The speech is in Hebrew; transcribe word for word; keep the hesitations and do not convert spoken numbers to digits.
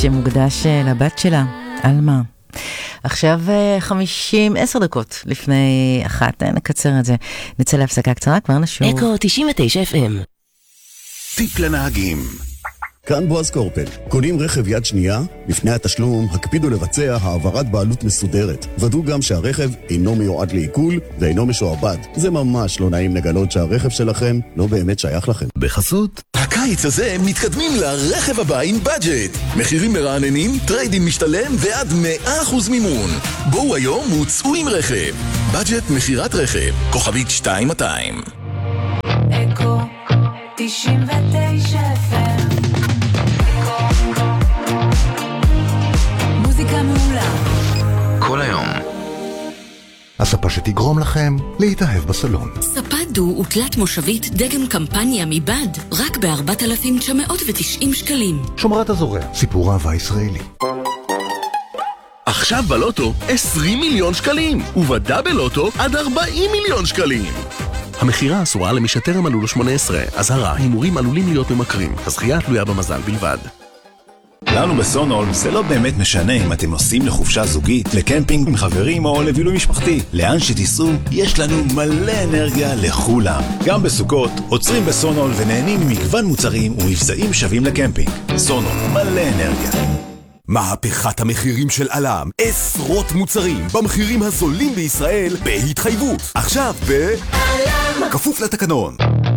שמוקדש לבת שלה, אלמה. עכשיו חמישים, עשר דקות לפני אחת, נקצר את זה. נצא להפסקה קצרה, כבר נשוב. אקו תשעים ותשע אף אם. טיפ לנהגים. כאן בועז קורפל. קונים רכב יד שנייה? לפני התשלום, הקפידו לבצע העברת בעלות מסודרת. ודאו גם שהרכב אינו מיועד לעיכול ואינו משועבד. זה ממש לא נעים לגלות שהרכב שלכם לא באמת שייך לכם. בחסות הקיץ הזה מתקדמים לרכב הבא עם בדג'ט. מחירים מרעננים, טריידים משתלם ועד מאה אחוז מימון. בואו היום וצאו עם רכב. בדג'ט מחירת רכב. כוכבית שתיים מאתיים. אקו תשעים ותשע אף אם. מוזיקה מעולה כל היום. הספה שתגרום לכם להתאהב בסלון. ספה דו ותלת מושבית דגם קמפניה מבד, רק ב-ארבעת אלפים תשע מאות ותשעים שקלים. שומרת הזורע, סיפור אהבה ישראלי. עכשיו בלוטו עשרים מיליון שקלים, ובדאבל לוטו עד ארבעים מיליון שקלים. המחירה אסורה למי שטרם מלאו לו שמונה עשרה. אזהרה, הימורים עלולים להיות ממכרים. הזכייה תלויה במזל בלבד. לנו בסונול זה לא באמת משנה אם אתם נוסעים לחופשה זוגית, לקמפינג עם חברים או לבילוי משפחתי. לאן שתיסעו, יש לנו מלא אנרגיה לכולם. גם בסוכות, עוצרים בסונול ונהנים ממגוון מוצרים ומבצעים שווים לקמפינג. סונול, מלא אנרגיה. מהפכת המחירים של אלם, עשרות מוצרים במחירים הזולים בישראל בהתחייבות. עכשיו ב... אלם! כפוף לתקנון.